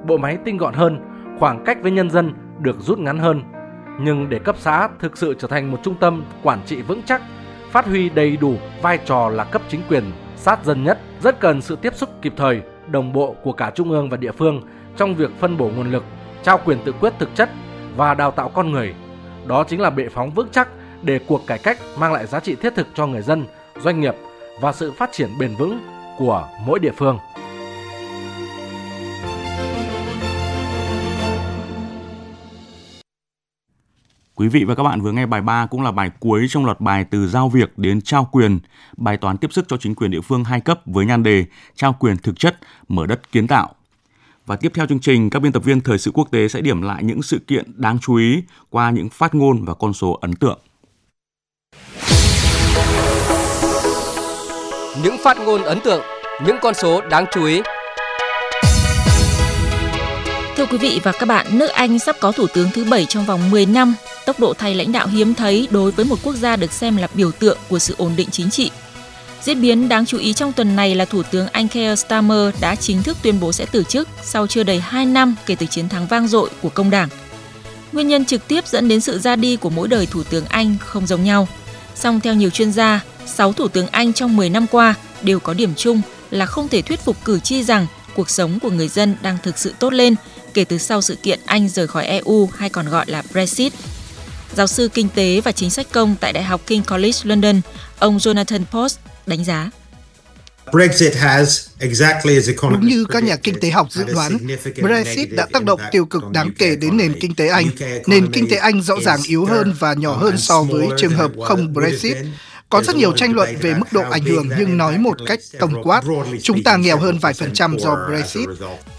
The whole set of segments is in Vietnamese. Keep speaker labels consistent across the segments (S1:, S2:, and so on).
S1: bộ máy tinh gọn hơn, khoảng cách với nhân dân được rút ngắn hơn. Nhưng để cấp xã thực sự trở thành một trung tâm quản trị vững chắc, phát huy đầy đủ vai trò là cấp chính quyền sát dân nhất, rất cần sự tiếp xúc kịp thời, đồng bộ của cả trung ương và địa phương trong việc phân bổ nguồn lực, trao quyền tự quyết thực chất và đào tạo con người. Đó chính là bệ phóng vững chắc để cuộc cải cách mang lại giá trị thiết thực cho người dân, doanh nghiệp và sự phát triển bền vững của mỗi địa phương.
S2: Quý vị và các bạn vừa nghe bài 3 cũng là bài cuối trong loạt bài từ giao việc đến trao quyền, bài toán tiếp sức cho chính quyền địa phương 2 cấp với nhan đề trao quyền thực chất, mở đất kiến tạo. Và tiếp theo chương trình, các biên tập viên Thời sự Quốc tế sẽ điểm lại những sự kiện đáng chú ý qua những phát ngôn và con số ấn tượng.
S3: Những phát ngôn ấn tượng, những con số đáng chú ý.
S4: Thưa quý vị và các bạn, nước Anh sắp có thủ tướng thứ 7 trong vòng 10 năm, tốc độ thay lãnh đạo hiếm thấy đối với một quốc gia được xem là biểu tượng của sự ổn định chính trị. Diễn biến đáng chú ý trong tuần này là Thủ tướng Anh Keir Starmer đã chính thức tuyên bố sẽ từ chức sau chưa đầy 2 năm kể từ chiến thắng vang dội của công đảng. Nguyên nhân trực tiếp dẫn đến sự ra đi của mỗi đời Thủ tướng Anh không giống nhau. Song theo nhiều chuyên gia, 6 Thủ tướng Anh trong 10 năm qua đều có điểm chung là không thể thuyết phục cử tri rằng cuộc sống của người dân đang thực sự tốt lên kể từ sau sự kiện Anh rời khỏi EU hay còn gọi là Brexit. Giáo sư kinh tế và chính sách công tại Đại học King College London, ông Jonathan Post đánh giá.
S5: Đúng như các nhà kinh tế học dự đoán, Brexit đã tác động tiêu cực đáng kể đến nền kinh tế Anh. Nền kinh tế Anh rõ ràng yếu hơn và nhỏ hơn so với trường hợp không Brexit. Có rất nhiều tranh luận về mức độ ảnh hưởng nhưng nói một cách tổng quát, chúng ta nghèo hơn vài % do Brexit.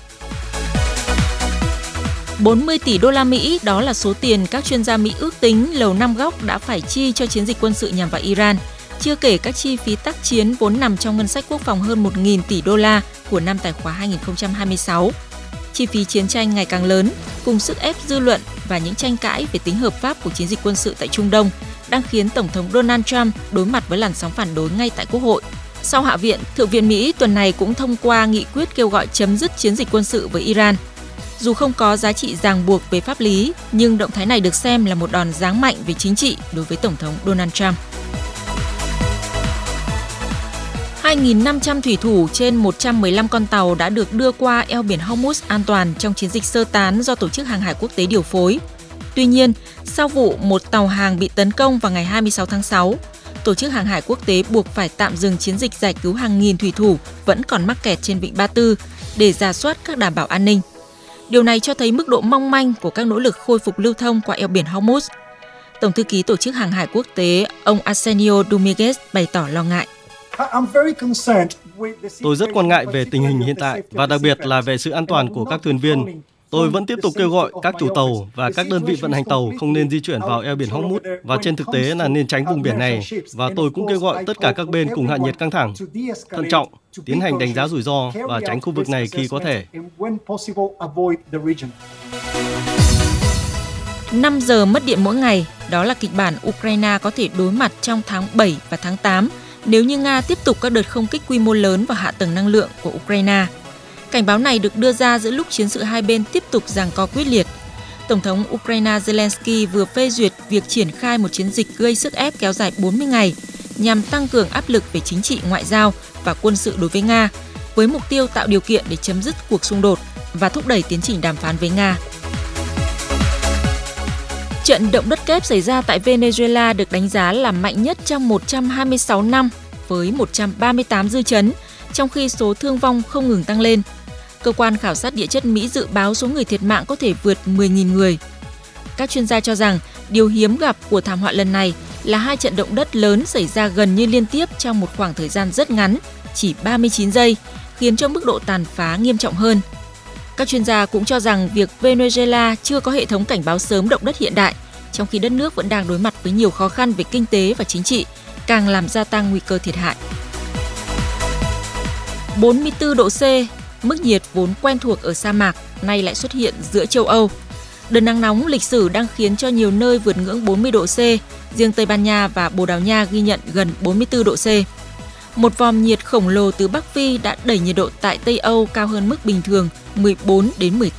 S4: 40 tỷ đô la Mỹ, đó là số tiền các chuyên gia Mỹ ước tính Lầu Năm Góc đã phải chi cho chiến dịch quân sự nhằm vào Iran, chưa kể các chi phí tác chiến vốn nằm trong ngân sách quốc phòng hơn 1.000 tỷ đô la của năm tài khóa 2026. Chi phí chiến tranh ngày càng lớn, cùng sức ép dư luận và những tranh cãi về tính hợp pháp của chiến dịch quân sự tại Trung Đông đang khiến Tổng thống Donald Trump đối mặt với làn sóng phản đối ngay tại Quốc hội. Sau Hạ viện, Thượng viện Mỹ tuần này cũng thông qua nghị quyết kêu gọi chấm dứt chiến dịch quân sự với Iran. Dù không có giá trị ràng buộc về pháp lý, nhưng động thái này được xem là một đòn giáng mạnh về chính trị đối với Tổng thống Donald Trump. 2.500 thủy thủ trên 115 con tàu đã được đưa qua eo biển Hormuz an toàn trong chiến dịch sơ tán do Tổ chức Hàng hải Quốc tế điều phối. Tuy nhiên, sau vụ một tàu hàng bị tấn công vào ngày 26 tháng 6, Tổ chức Hàng hải Quốc tế buộc phải tạm dừng chiến dịch giải cứu hàng nghìn thủy thủ vẫn còn mắc kẹt trên vịnh Ba Tư để rà soát các đảm bảo an ninh. Điều này cho thấy mức độ mong manh của các nỗ lực khôi phục lưu thông qua eo biển Hormuz. Tổng thư ký Tổ chức Hàng hải Quốc tế, ông Arsenio Dominguez bày tỏ lo ngại.
S6: Tôi rất quan ngại về tình hình hiện tại và đặc biệt là về sự an toàn của các thuyền viên. Tôi vẫn tiếp tục kêu gọi các chủ tàu và các đơn vị vận hành tàu không nên di chuyển vào eo biển Hormuz và trên thực tế là nên tránh vùng biển này. Và tôi cũng kêu gọi tất cả các bên cùng hạ nhiệt căng thẳng, thận trọng, tiến hành đánh giá rủi ro và tránh khu vực này khi có thể.
S4: 5 giờ mất điện mỗi ngày, đó là kịch bản Ukraine có thể đối mặt trong tháng 7 và tháng 8 nếu như Nga tiếp tục các đợt không kích quy mô lớn vào hạ tầng năng lượng của Ukraine. Cảnh báo này được đưa ra giữa lúc chiến sự hai bên tiếp tục giằng co quyết liệt. Tổng thống Ukraine Zelensky vừa phê duyệt việc triển khai một chiến dịch gây sức ép kéo dài 40 ngày nhằm tăng cường áp lực về chính trị, ngoại giao và quân sự đối với Nga, với mục tiêu tạo điều kiện để chấm dứt cuộc xung đột và thúc đẩy tiến trình đàm phán với Nga. Trận động đất kép xảy ra tại Venezuela được đánh giá là mạnh nhất trong 126 năm với 138 dư chấn, trong khi số thương vong không ngừng tăng lên. Cơ quan khảo sát địa chất Mỹ dự báo số người thiệt mạng có thể vượt 10.000 người. Các chuyên gia cho rằng điều hiếm gặp của thảm họa lần này là hai trận động đất lớn xảy ra gần như liên tiếp trong một khoảng thời gian rất ngắn, chỉ 39 giây, khiến cho mức độ tàn phá nghiêm trọng hơn. Các chuyên gia cũng cho rằng việc Venezuela chưa có hệ thống cảnh báo sớm động đất hiện đại, trong khi đất nước vẫn đang đối mặt với nhiều khó khăn về kinh tế và chính trị, càng làm gia tăng nguy cơ thiệt hại. 44 độ C, mức nhiệt vốn quen thuộc ở sa mạc, nay lại xuất hiện giữa châu Âu. Đợt nắng nóng lịch sử đang khiến cho nhiều nơi vượt ngưỡng 40 độ C, riêng Tây Ban Nha và Bồ Đào Nha ghi nhận gần 44 độ C. Một vòm nhiệt khổng lồ từ Bắc Phi đã đẩy nhiệt độ tại Tây Âu cao hơn mức bình thường 14 đến 18